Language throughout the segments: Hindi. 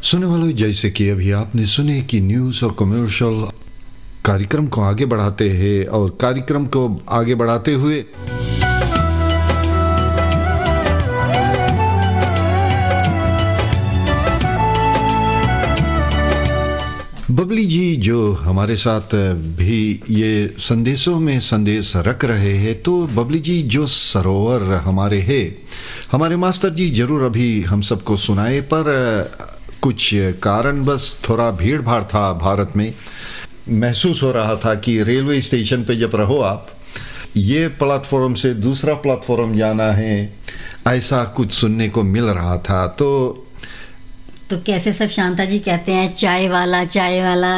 सुनने वालों, जैसे कि अभी आपने सुने कि न्यूज़ और कमर्शियल कार्यक्रम को आगे बढ़ाते हैं और कार्यक्रम को आगे बढ़ाते हुए बबली जी जो हमारे साथ भी ये संदेशों में संदेश रख रहे हैं, तो बबली जी जो सरोवर हमारे हैं, हमारे मास्टर जी जरूर अभी हम सबको सुनाए, पर कुछ कारण बस थोड़ा भीड़ भाड़ था भारत में। महसूस हो रहा था कि रेलवे स्टेशन पे जब रहो आप, ये प्लेटफॉर्म से दूसरा प्लेटफॉर्म जाना है, ऐसा कुछ सुनने को मिल रहा था। तो कैसे सब शांता जी कहते हैं, चाय वाला चाय वाला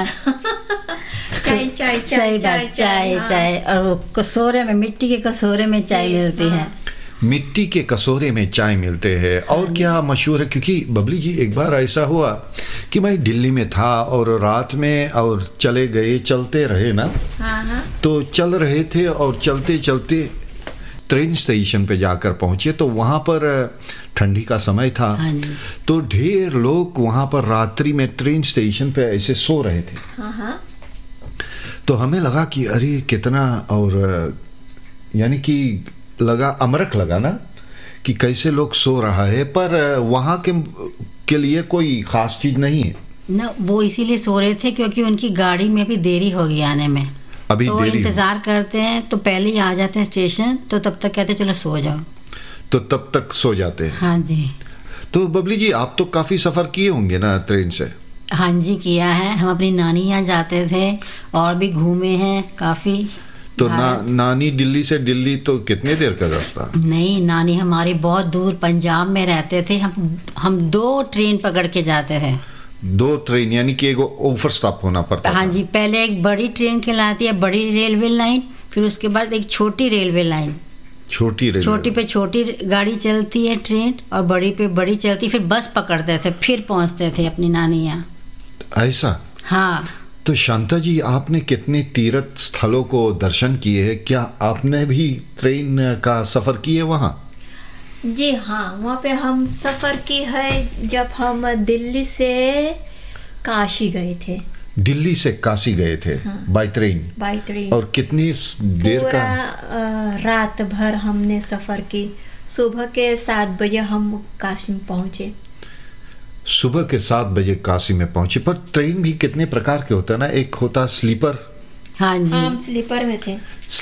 चाय चाय सही बात, चाय चाय। और वो कसोरे में, मिट्टी के कसोरे में चाय मिलती है। मिट्टी के कसोरे में चाय मिलते हैं। और क्या मशहूर है, क्योंकि बबली जी एक बार ऐसा हुआ कि मैं दिल्ली में था और रात में और चलते रहे ना, तो चल रहे थे और चलते चलते ट्रेन स्टेशन पे जाकर पहुंचे, तो वहाँ पर ठंडी का समय था। तो ढेर लोग वहाँ पर रात्रि में ट्रेन स्टेशन पे ऐसे सो रहे थे। तो हमें लगा कि अरे कितना, और यानी कि लगा, अमरक लगा ना कि कैसे लोग सो रहा है, पर वहाँ के लिए कोई खास चीज नहीं है ना। वो इसीलिए सो रहे थे क्योंकि उनकी गाड़ी में भी देरी होगी आने में। अभी तो देरी इंतजार करते हैं, तो पहले ही आ जाते हैं स्टेशन, तो तब तक कहते चलो सो जाओ, तो तब तक सो जाते हैं। हाँ जी। तो बबली जी आप तो काफी सफर किए होंगे ना ट्रेन से? हाँ जी, किया है। हम अपनी नानी यहाँ जाते थे और भी घूमे हैं काफी। तो नानी दिल्ली से, दिल्ली तो कितने देर का रास्ता? नहीं, नानी हमारी बहुत दूर पंजाब में रहते थे। हम 2 ट्रेन पकड़ के जाते थे। 2 ट्रेन, यानी कि एक ओवर स्टॉप होना पड़ता हाँ था। जी, पहले एक बड़ी ट्रेन कहलाती है, बड़ी रेलवे लाइन, फिर उसके बाद एक छोटी रेलवे लाइन। छोटी पे छोटी गाड़ी चलती है ट्रेन, और बड़ी पे बड़ी चलती, फिर बस पकड़ते थे, फिर पहुंचते थे अपनी नानी यहाँ। ऐसा? हाँ। तो शांता जी आपने कितने तीर्थ स्थलों को दर्शन किए हैं? क्या आपने भी ट्रेन का सफर किए वहाँ? जी हाँ, वहाँ पे हम सफ़र की है जब हम दिल्ली से काशी गए थे। दिल्ली से काशी गए थे? हाँ। By train? By train. और कितनी देर का? रात भर हमने सफ़र की। सुबह के 7 बजे हम काशी में पहुँचे। सुबह के 7 बजे काशी में पहुंचे। पर ट्रेन भी कितने प्रकार के होता है ना, एक होता स्लीपर। हाँ जी, हम स्लीपर में थे।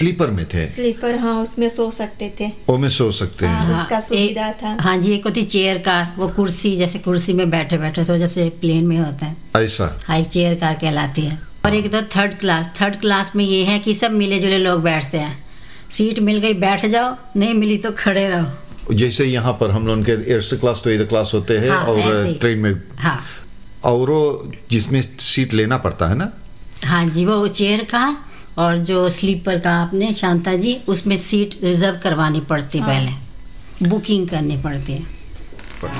स्लीपर, हाँ, उसमें सो सकते थे। वो में सो सकते हैं। हाँ, उसका सुविधा था। हाँ जी, एक होती चेयर कार, वो कुर्सी, जैसे कुर्सी में बैठे बैठे सो, जैसे प्लेन में होता है ऐसा। हाँ, एक चेयर कार कहलाती है। और एक तो थर्ड क्लास में ये है कि सब मिले जुले लोग बैठते हैं। सीट मिल गई बैठ जाओ, नहीं मिली तो खड़े रहो। जैसे यहाँ पर हम लोग के एयर क्लास तो एयर क्लास होते हैं। हाँ, और ट्रेन में हाँ, और जिसमें सीट लेना पड़ता है ना। हाँ जी, वो चेयर का, और जो स्लीपर का आपने शांता जी, उसमें सीट रिजर्व करवानी पड़ती है। पहले बुकिंग करनी पड़ती है।